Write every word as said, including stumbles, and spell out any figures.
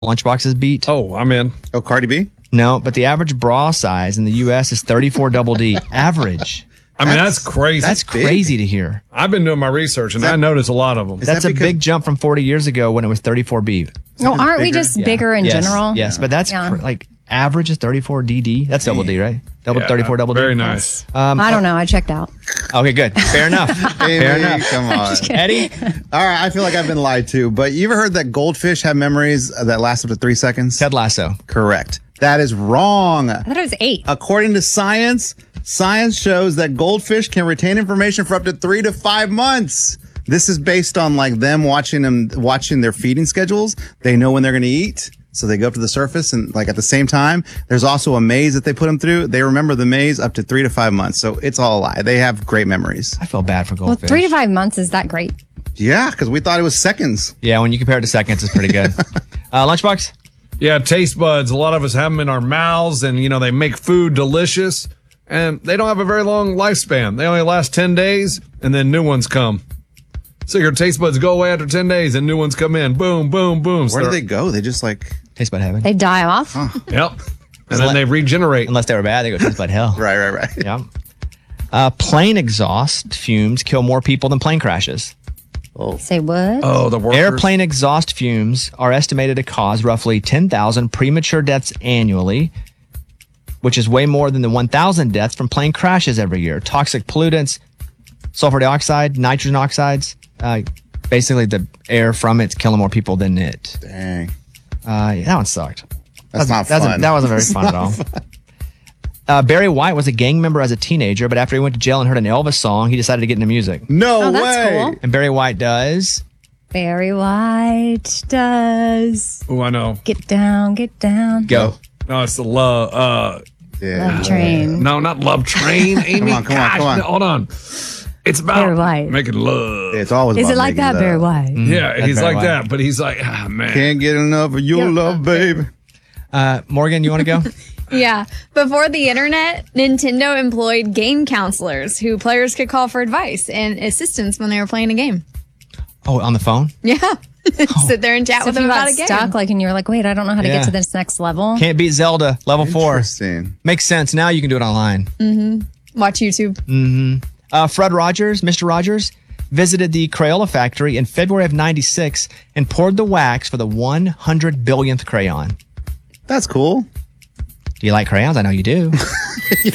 Lunchboxes beat? Oh, I'm in. Oh, Cardi B? No, but the average bra size in the U S is thirty-four double D. Average. I mean, that's, that's crazy. That's big. crazy to hear. I've been doing my research, and that, I noticed a lot of them. That's that a big jump from forty years ago when it was thirty-four B. No, aren't we just Yeah. bigger in yes, general? Yes, but that's Yeah. cr- like average is thirty-four D D. That's double D, right? Double Yeah, thirty-four double D. Very nice. Um, I don't know. I checked out. Okay, good. Fair enough. Fair Amy, enough. come on. Eddie? All right, I feel like I've been lied to, but you ever heard that goldfish have memories that last up to three seconds? Ted Lasso. Correct. That is wrong. I thought it was eight. According to science, science shows that goldfish can retain information for up to three to five months. This is based on like them watching them watching their feeding schedules. They know when they're going to eat, so they go up to the surface and like at the same time. There's also a maze that they put them through. They remember the maze up to three to five months. So it's all a lie. They have great memories. I feel bad for Well, goldfish. three to five months is that great? Yeah, because we thought it was seconds. Yeah, when you compare it to seconds, it's pretty good. uh, Lunchbox? Yeah, taste buds. A lot of us have them in our mouths, and, you know, they make food delicious, and they don't have a very long lifespan. They only last ten days, and then new ones come. So your taste buds go away after ten days, and new ones come in. Boom, boom, boom. Where do they go? They just like... Taste bud heaven. They die off. Yep. And then they regenerate. Unless they were bad, they go taste bud hell. Right, right, right. Yeah. Uh, plane exhaust fumes kill more people than plane crashes. Say what? Oh, the workers. Airplane exhaust fumes are estimated to cause roughly ten thousand premature deaths annually, which is way more than the one thousand deaths from plane crashes every year. Toxic pollutants, sulfur dioxide, nitrogen oxides, uh, basically the air from it's killing more people than it. Dang. Uh, yeah, that one sucked. That's not That wasn't- fun. That wasn't very That's fun at not all. fun. Uh, Barry White was a gang member as a teenager, but after he went to jail and heard an Elvis song, he decided to get into music. No Oh, that's way. cool. And Barry White does. Barry White does. Oh, I know. Get down, get down. Go. No, it's the love. Uh, Yeah. Love Train. no, not love train, Amy. Come on, come on, Gosh, come on. no, hold on. It's about Barry White. making love. It's always Is about it like making that, love. Barry White? Yeah, That's he's Barry like White. that, but he's like, ah, man. Can't get enough of your Yeah. love, baby. Uh, Morgan, you want to go? Yeah. Before the internet, Nintendo employed game counselors who players could call for advice and assistance when they were playing a game. Oh, on the phone? Yeah. Sit there and chat So with if them you about got a game. stuck, like, and you're like, wait, I don't know how to Yeah. get to this next level. Can't beat Zelda, level four. Interesting. Makes sense. Now you can do it online. Watch YouTube. Uh, Fred Rogers, Mister Rogers, visited the Crayola factory in February of ninety-six and poured the wax for the one hundred billionth crayon. That's cool. Do you like crayons? I know you do.